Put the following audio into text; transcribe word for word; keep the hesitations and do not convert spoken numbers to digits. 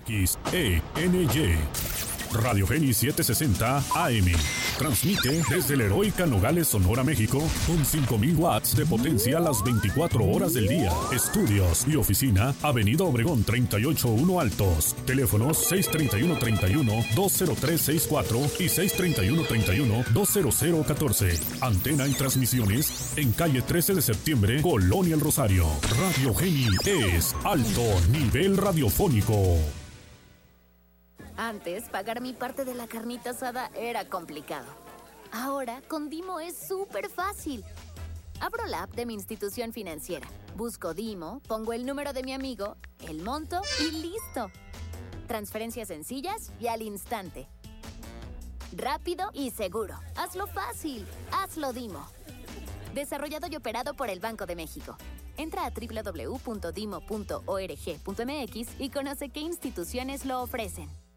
X E N Y. Radio Geni setecientos sesenta A M. Transmite desde la heroica Nogales, Sonora, México, con cinco mil watts de potencia las veinticuatro horas del día. Estudios y oficina, Avenida Obregón treinta y ocho uno Altos. Teléfonos seis treinta y uno treinta y uno, dos cero tres seis cuatro y seis treinta y uno treinta y uno, dos cero cero catorce. Antena y transmisiones en calle trece de septiembre, Colonia El Rosario. Radio Geni es alto nivel radiofónico. Antes, pagar mi parte de la carnita asada era complicado. Ahora, con Dimo es súper fácil. Abro la app de mi institución financiera, busco Dimo, pongo el número de mi amigo, el monto y listo. Transferencias sencillas y al instante. Rápido y seguro. Hazlo fácil. Hazlo Dimo. Desarrollado y operado por el Banco de México. Entra a doble u doble u doble u punto dimo punto org punto m x y conoce qué instituciones lo ofrecen.